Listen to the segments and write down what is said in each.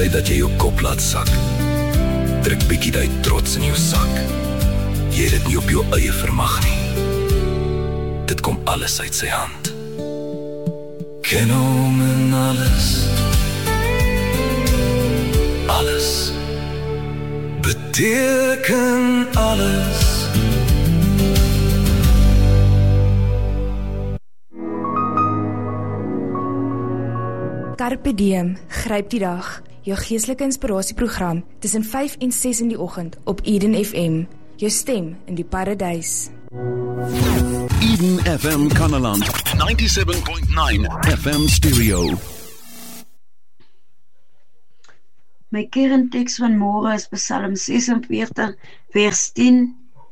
tyd dat jy jou kop laat sak. Druk bietjie die trots in jou sak. Jy het dit nie op jou eie vermag nie. Dit kom alles uit sy hand. Ken hom en alles. Alles. Beteken alles. Carpe Diem, gryp die dag. Jou geestelike inspirasieprogram tussen 5 en 6 in die oggend op Eden FM. Jou stem in die paradys. Eden FM Kanaland 97.9 FM stereo. My kernteks van môre is Psalm 46 vers 10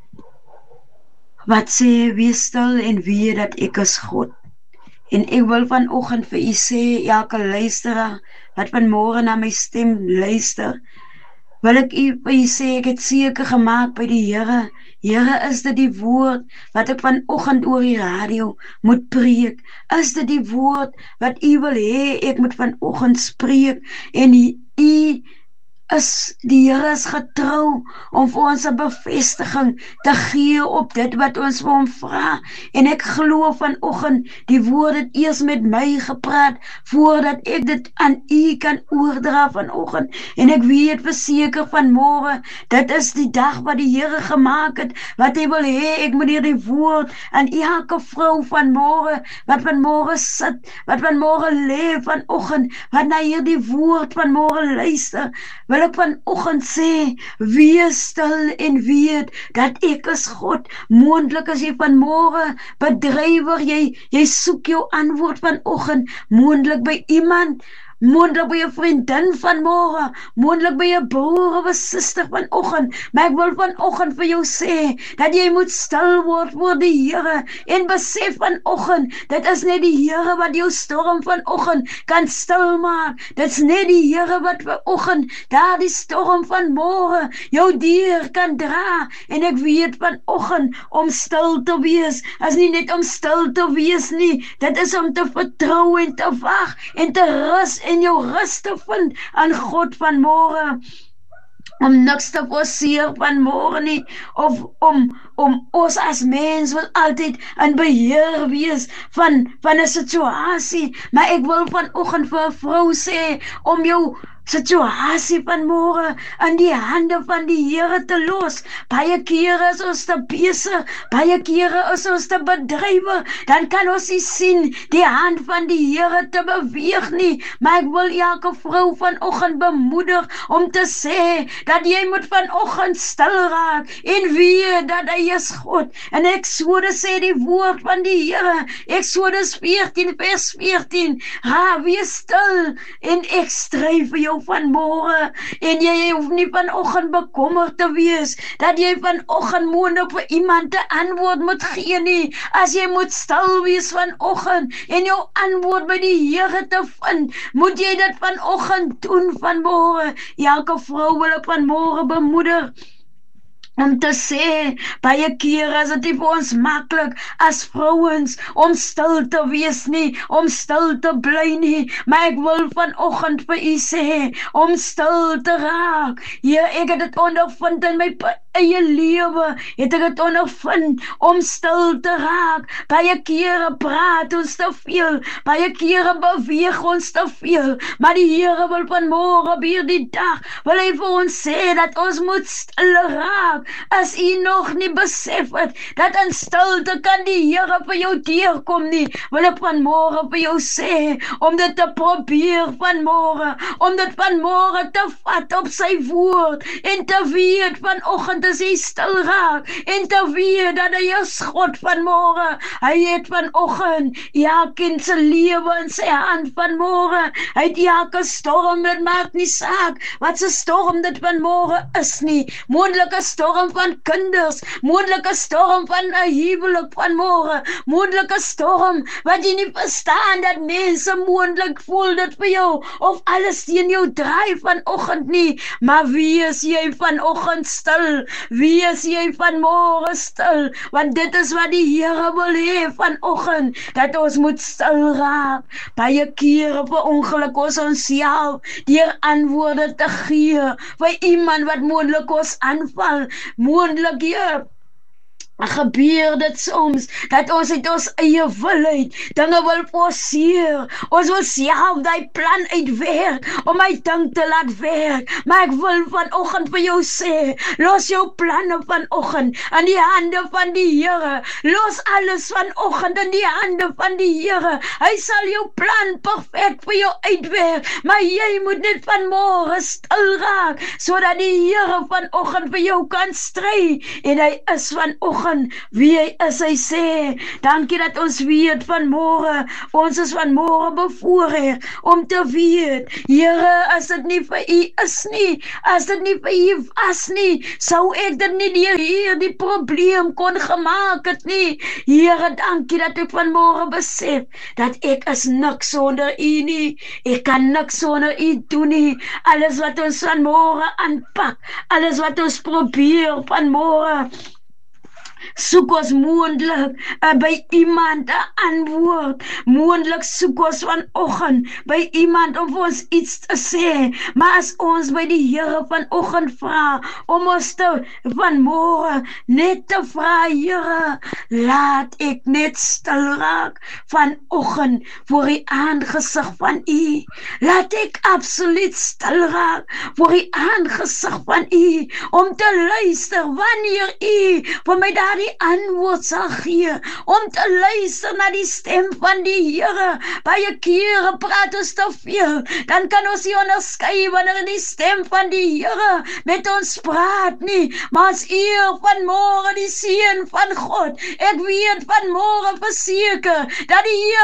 wat sê, wees stil en weet dat ek is God. En ek wil vanoggend vir u sê, elke luisteraar wat vanmôre na my stem luister, wil ek vir u sê, ek het seker gemaak by die Here. Here, is dit die woord wat ek vanoggend oor die radio moet preek? Is dit die woord wat u wil hê ek moet vanoggend spreek? En u is, die Here is getrou om vir ons 'n bevestiging te gee op dit wat ons vir hom vra. En ek glo vanoggend, die woord het eers met my gepraat, voordat ek dit aan u kan oordra vanoggend. En ek weet verseker vanmôre, dit is die dag wat die Here gemaak het, wat hy wil hê, ek moet hierdie woord aan elke vrou vanmôre, wat vanmôre sit, wat vanmôre lê vanoggend, wat na hierdie woord vanmôre luister, wil ek vanoggend sê, wees stil en weet dat ek is God. Moontlik as jy vanmôre bedrywer, jy soek jou antwoord vanoggend, moontlik by iemand, moontlik by 'n vriendin vanmôre, moontlik by 'n broer of 'n suster vanoggend, maar ek wil vanoggend vir jou sê, dat jy moet stil word voor die Here, en besef vanoggend, dit is net die Here wat jou storm vanoggend kan stil maak. Dit is net die Here wat vanoggend daardie storm vanmôre jou deur kan dra. En ek weet vanoggend, om stil te wees, is nie net om stil te wees nie, dit is om te vertrou en te wag en te rus en jou rus te vind aan God vanmôre. Om niks te forceer vanmôre nie, of om ons as mens wil altyd in beheer wees van 'n situasie, maar ek wil vanoggend vir 'n vrou sê, om jou situasie vanmôre in die hande van die Here te los. Baie kere is ons te besig, baie kere is ons te bedrywe, dan kan ons nie sien die hand van die Here te beweeg nie, maar ek wil elke vrou vanoggend bemoedig om te sê, dat jy moet vanoggend stil raak, en weet dat hy is God. En Eksodus sê die woord van die Here, Eksodus 14 vers 14, wees stil, en ek stry vir jou vanmôre, en jy hoef nie vanoggend bekommerd te wees, dat jy vanoggend moontlik vir iemand 'n antwoord moet gee nie, as jy moet stil wees vanoggend, en jou antwoord by die Here te vind, moet jy dit vanoggend doen vanmôre. Elke vrou wil ek vanmôre bemoedig, om te sê, baie kere is dit nie vir ons maklik as vrouens om stil te wees nie, om stil te bly nie, maar ek wil vanoggend vir u sê, om stil te raak. Ja, ek het dit ondervind in my eie lewe, het ek dit ondervind om stil te raak. Baie kere praat ons te veel, baie kere beweeg ons te veel, maar die Here wil vanmôre op hierdie dag, wil hy vir ons sê, dat ons moet stil raak. As u nog nie besef het, dat in stilte kan die Here vir jou deurkom nie, wil ek vanmôre vir jou sê, om dit te probeer vanmôre, om dit vanmôre te vat op sy woord, en te weet vanoggend as hy stil raak, en te weet dat hy is God vanmôre. Hy het vanoggend elkeen se lewe in sy hand vanmôre. Hy het elke storm, dit maak nie saak wat se storm dit vanmôre is nie, moontlike storm van kinders, moontlike storm van 'n huwelik vanmôre, moontlike storm wat jy nie verstaan, dat mense moontlik voel dit vir jou, of alles teen jou draai vanoggend nie, maar wees jy vanoggend stil, wees jy vanmôre stil, want dit is wat die Here wil hê vanoggend, dat ons moet stil raak. Baie kere verongeluk ons onsself deur antwoorde te gee vir iemand wat moontlik ons aanval, moontlik hier. Gebeur dit soms, dat ons uit ons eie wil uit dinge wil forceer, ons wil self die plan uitwerk, om my ding te laat werk, maar ek wil vanoggend vir jou sê, los jou planne vanoggend in die hande van die Here, los alles vanoggend in die hande van die Here, hy sal jou plan perfek vir jou uitwerk, maar jy moet net vanmôre stil raak, sodat die Here vanoggend vir jou kan stry, en hy is vanoggend wie hy is, hy sê, dankie dat ons weet vanmôre, ons is vanmôre bevoorreg om te weet, Here, as dit nie vir u is nie, as dit nie vir u was nie, sou ek dit nie hier die probleem kon gemaak het nie. Here, dankie dat ek vanmôre besef, dat ek is niks sonder u nie, ek kan niks sonder u doen nie, alles wat ons vanmôre aanpak, alles wat ons probeer vanmôre, soek ons moontlik by iemand 'n antwoord, moontlik soek ons vanoggend by iemand om vir ons iets te sê, maar as ons by die Here vanoggend vra, om ons te vanmôre net te vra, Here, laat ek net stil raak vanoggend voor die aangesig van u, laat ek absoluut stil raak voor die aangesig van u, om te luister wanneer u vir my die antwoord sal gee, om te luister na die stem van die Here. Baie kere praat ons te veel, dan kan ons nie onderskei wanneer die stem van die Here met ons praat nie, maar as eer vanmôre die seun van God, ek weet vanmôre verseker, dat die Here